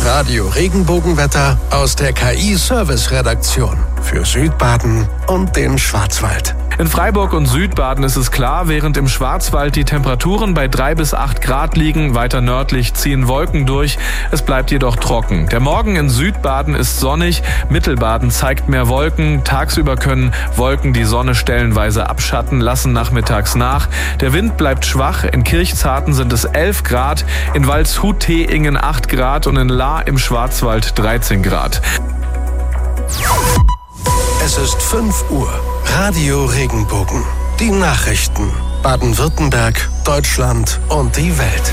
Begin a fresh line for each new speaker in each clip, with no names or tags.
Radio Regenbogenwetter aus der KI-Service-Redaktion für Südbaden und den Schwarzwald.
In Freiburg und Südbaden ist es klar, während im Schwarzwald die Temperaturen bei 3 bis 8 Grad liegen. Weiter nördlich ziehen Wolken durch. Es bleibt jedoch trocken. Der Morgen in Südbaden ist sonnig. Mittelbaden zeigt mehr Wolken. Tagsüber können Wolken die Sonne stellenweise abschatten, lassen nachmittags nach. Der Wind bleibt schwach. In Kirchzarten sind es 11 Grad. In Waldshut-Teingen 8 Grad und in Lahr im Schwarzwald 13 Grad.
Es ist 5 Uhr. Radio Regenbogen. Die Nachrichten. Baden-Württemberg, Deutschland und die Welt.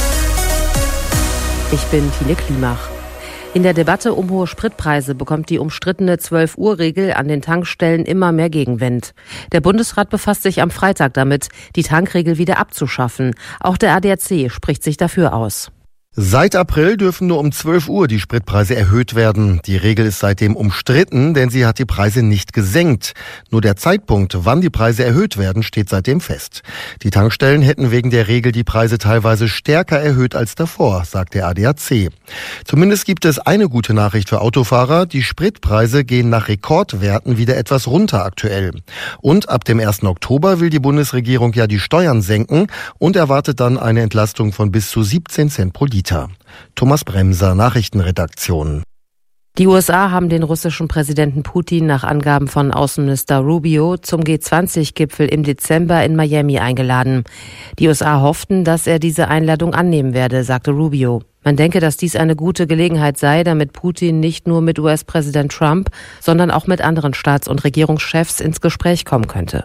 Ich bin Tine Klimach. In der Debatte um hohe Spritpreise bekommt die umstrittene 12-Uhr-Regel an den Tankstellen immer mehr Gegenwind. Der Bundesrat befasst sich am Freitag damit, die Tankregel wieder abzuschaffen. Auch der ADAC spricht sich dafür aus.
Seit April dürfen nur um 12 Uhr die Spritpreise erhöht werden. Die Regel ist seitdem umstritten, denn sie hat die Preise nicht gesenkt. Nur der Zeitpunkt, wann die Preise erhöht werden, steht seitdem fest. Die Tankstellen hätten wegen der Regel die Preise teilweise stärker erhöht als davor, sagt der ADAC. Zumindest gibt es eine gute Nachricht für Autofahrer. Die Spritpreise gehen nach Rekordwerten wieder etwas runter aktuell. Und ab dem 1. Oktober will die Bundesregierung ja die Steuern senken und erwartet dann eine Entlastung von bis zu 17 Cent pro Liter. Thomas Bremser, Nachrichtenredaktion.
Die USA haben den russischen Präsidenten Putin nach Angaben von Außenminister Rubio zum G20-Gipfel im Dezember in Miami eingeladen. Die USA hofften, dass er diese Einladung annehmen werde, sagte Rubio. Man denke, dass dies eine gute Gelegenheit sei, damit Putin nicht nur mit US-Präsident Trump, sondern auch mit anderen Staats- und Regierungschefs ins Gespräch kommen könnte.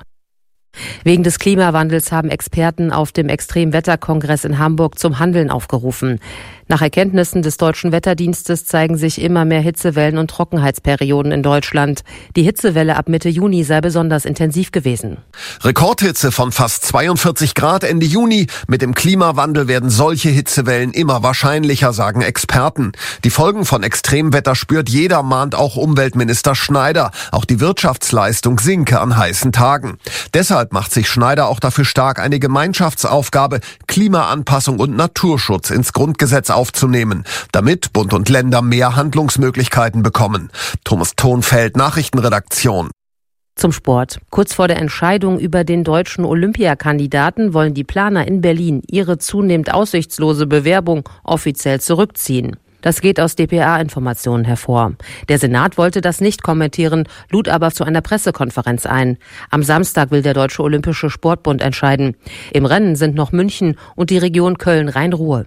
Wegen des Klimawandels haben Experten auf dem Extremwetterkongress in Hamburg zum Handeln aufgerufen. Nach Erkenntnissen des Deutschen Wetterdienstes zeigen sich immer mehr Hitzewellen und Trockenheitsperioden in Deutschland. Die Hitzewelle ab Mitte Juni sei besonders intensiv gewesen.
Rekordhitze von fast 42 Grad Ende Juni. Mit dem Klimawandel werden solche Hitzewellen immer wahrscheinlicher, sagen Experten. Die Folgen von Extremwetter spürt jeder, mahnt auch Umweltminister Schneider. Auch die Wirtschaftsleistung sinke an heißen Tagen. Deshalb macht sich Schneider auch dafür stark, eine Gemeinschaftsaufgabe, Klimaanpassung und Naturschutz ins Grundgesetz aufzunehmen, damit Bund und Länder mehr Handlungsmöglichkeiten bekommen. Thomas Thonfeld, Nachrichtenredaktion.
Zum Sport. Kurz vor der Entscheidung über den deutschen Olympiakandidaten wollen die Planer in Berlin ihre zunehmend aussichtslose Bewerbung offiziell zurückziehen. Das geht aus dpa-Informationen hervor. Der Senat wollte das nicht kommentieren, lud aber zu einer Pressekonferenz ein. Am Samstag will der Deutsche Olympische Sportbund entscheiden. Im Rennen sind noch München und die Region Köln-Rhein-Ruhr.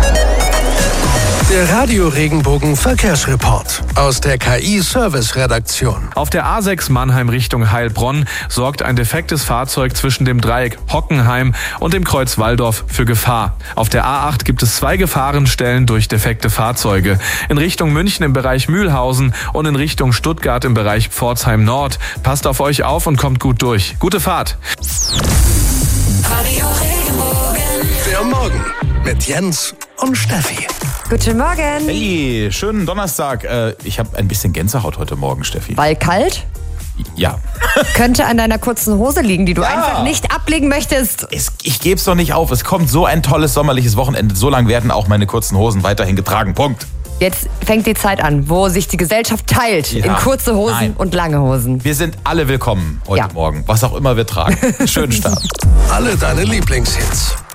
Der Radio Regenbogen Verkehrsreport aus der KI-Service-Redaktion.
Auf der A6 Mannheim Richtung Heilbronn sorgt ein defektes Fahrzeug zwischen dem Dreieck Hockenheim und dem Kreuz Walldorf für Gefahr. Auf der A8 gibt es 2 Gefahrenstellen durch defekte Fahrzeuge. In Richtung München im Bereich Mühlhausen und in Richtung Stuttgart im Bereich Pforzheim Nord. Passt auf euch auf und kommt gut durch. Gute Fahrt!
Radio Regenbogen. Der Morgen mit Jens und Steffi.
Guten Morgen.
Hey, schönen Donnerstag. Ich habe ein bisschen Gänsehaut heute Morgen, Steffi.
Weil kalt?
Ja.
Könnte an deiner kurzen Hose liegen, die du einfach nicht ablegen möchtest.
Ich gebe es doch nicht auf. Es kommt so ein tolles sommerliches Wochenende. So lange werden auch meine kurzen Hosen weiterhin getragen. Punkt.
Jetzt fängt die Zeit an, wo sich die Gesellschaft teilt in kurze Hosen und lange Hosen.
Wir sind alle willkommen heute Morgen, was auch immer wir tragen. Schönen Start.
Alle deine Lieblingshits